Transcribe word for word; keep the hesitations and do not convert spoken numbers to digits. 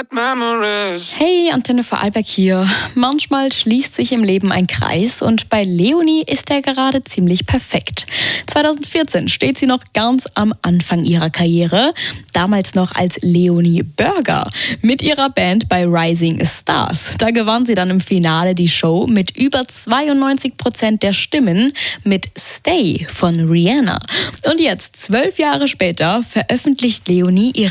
Hey, Antenne Vorarlberg hier. Manchmal schließt sich im Leben ein Kreis und bei Leonie ist er gerade ziemlich perfekt. zwanzig vierzehn steht sie noch ganz am Anfang ihrer Karriere, damals noch als Leonie Burger, mit ihrer Band bei Rising Stars. Da gewann sie dann im Finale die Show mit über zweiundneunzig Prozent der Stimmen mit Stay von Rihanna. Und jetzt, zwölf Jahre später, veröffentlicht Leonie ihre